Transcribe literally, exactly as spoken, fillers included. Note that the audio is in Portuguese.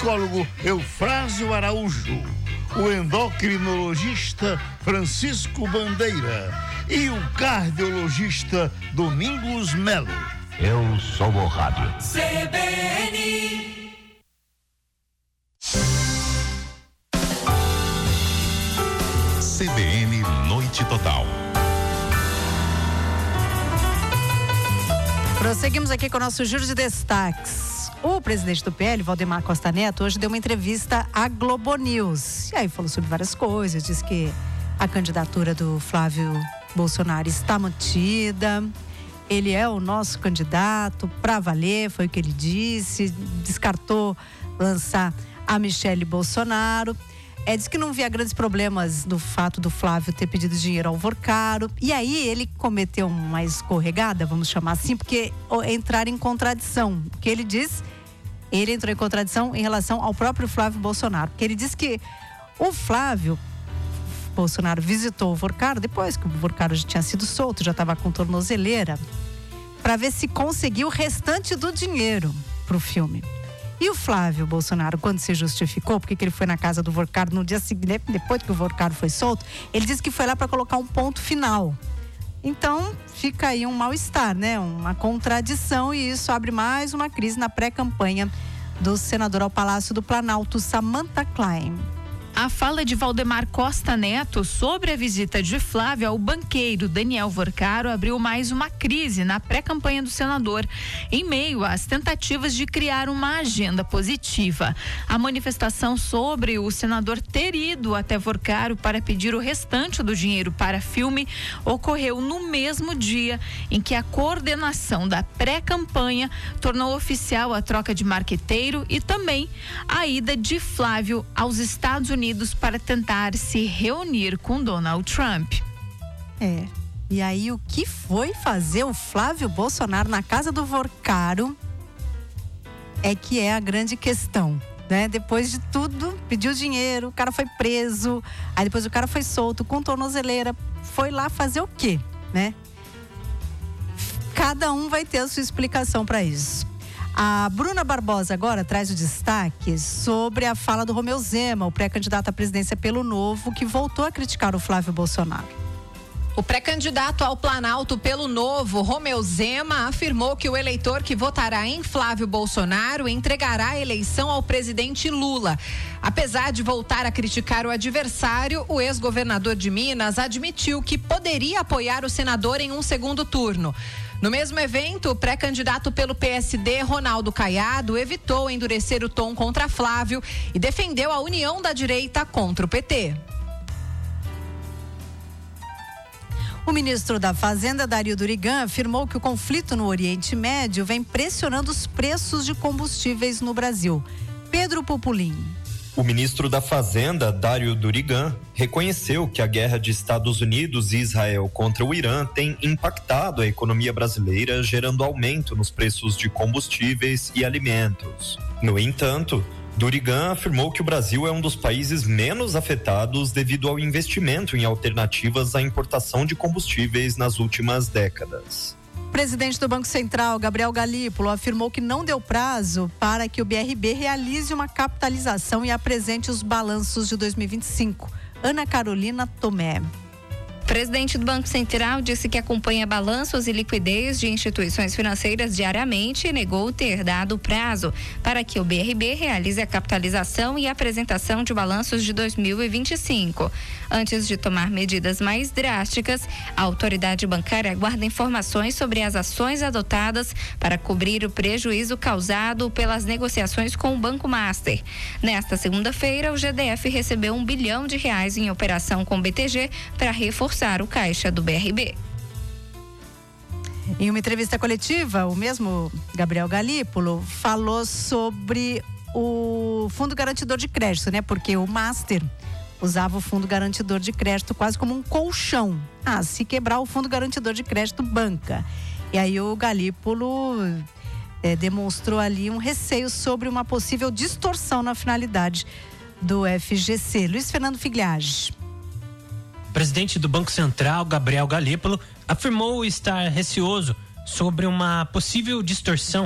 psicólogo Eufrásio Araújo, o endocrinologista Francisco Bandeira e o cardiologista Domingos Melo. Eu sou o rádio. C B N. C B N Noite Total. Prosseguimos aqui com o nosso giro de destaques. O presidente do P L, Valdemar Costa Neto, hoje deu uma entrevista à Globo News. E aí falou sobre várias coisas, disse que a candidatura do Flávio Bolsonaro está mantida. Ele é o nosso candidato para valer, foi o que ele disse. Descartou lançar a Michele Bolsonaro. É, diz que não via grandes problemas no fato do Flávio ter pedido dinheiro ao Vorcaro. E aí ele cometeu uma escorregada, vamos chamar assim, porque entrar em contradição. O que ele diz, ele entrou em contradição em relação ao próprio Flávio Bolsonaro. Porque ele disse que o Flávio Bolsonaro visitou o Vorcaro, depois que o Vorcaro já tinha sido solto, já estava com tornozeleira, para ver se conseguiu o restante do dinheiro para o filme. E o Flávio Bolsonaro, quando se justificou, porque que ele foi na casa do Vorcaro no dia seguinte, depois que o Vorcaro foi solto, ele disse que foi lá para colocar um ponto final. Então, fica aí um mal-estar, né? Uma contradição, e isso abre mais uma crise na pré-campanha do senador ao Palácio do Planalto, Samantha Klein. A fala de Valdemar Costa Neto sobre a visita de Flávio ao banqueiro Daniel Vorcaro abriu mais uma crise na pré-campanha do senador, em meio às tentativas de criar uma agenda positiva. A manifestação sobre o senador ter ido até Vorcaro para pedir o restante do dinheiro para filme ocorreu no mesmo dia em que a coordenação da pré-campanha tornou oficial a troca de marqueteiro e também a ida de Flávio aos Estados Unidos para tentar se reunir com Donald Trump. É, e aí o que foi fazer o Flávio Bolsonaro na casa do Vorcaro é que é a grande questão, né? Depois de tudo, pediu dinheiro, o cara foi preso, aí depois o cara foi solto com tornozeleira, foi lá fazer o quê, né? Cada um vai ter a sua explicação para isso. A Bruna Barbosa agora traz o destaque sobre a fala do Romeu Zema, o pré-candidato à presidência pelo Novo, que voltou a criticar o Flávio Bolsonaro. O pré-candidato ao Planalto pelo Novo, Romeu Zema, afirmou que o eleitor que votará em Flávio Bolsonaro entregará a eleição ao presidente Lula. Apesar de voltar a criticar o adversário, o ex-governador de Minas admitiu que poderia apoiar o senador em um segundo turno. No mesmo evento, o pré-candidato pelo P S D, Ronaldo Caiado, evitou endurecer o tom contra Flávio e defendeu a união da direita contra o P T. O ministro da Fazenda, Dario Durigan, afirmou que o conflito no Oriente Médio vem pressionando os preços de combustíveis no Brasil. Pedro Pupulim. O ministro da Fazenda, Dario Durigan, reconheceu que a guerra de Estados Unidos e Israel contra o Irã tem impactado a economia brasileira, gerando aumento nos preços de combustíveis e alimentos. No entanto, Durigan afirmou que o Brasil é um dos países menos afetados devido ao investimento em alternativas à importação de combustíveis nas últimas décadas. O presidente do Banco Central, Gabriel Galípolo, afirmou que não deu prazo para que o B R B realize uma capitalização e apresente os balanços de dois mil e vinte e cinco. Ana Carolina Tomé. O presidente do Banco Central disse que acompanha balanços e liquidez de instituições financeiras diariamente e negou ter dado prazo para que o B R B realize a capitalização e apresentação de balanços de dois mil e vinte e cinco. Antes de tomar medidas mais drásticas, a autoridade bancária aguarda informações sobre as ações adotadas para cobrir o prejuízo causado pelas negociações com o Banco Master. Nesta segunda-feira, o G D F recebeu um bilhão de reais em operação com o B T G para reforçar o caixa do B R B. Em uma entrevista coletiva, o mesmo Gabriel Galípolo falou sobre o Fundo Garantidor de Crédito, né? Porque o Master usava o Fundo Garantidor de Crédito quase como um colchão. Ah, se quebrar o Fundo Garantidor de Crédito, banca. E aí o Galípolo é, demonstrou ali um receio sobre uma possível distorção na finalidade do F G C. Luiz Fernando Figliage. O presidente do Banco Central, Gabriel Galípolo, afirmou estar receoso sobre uma possível distorção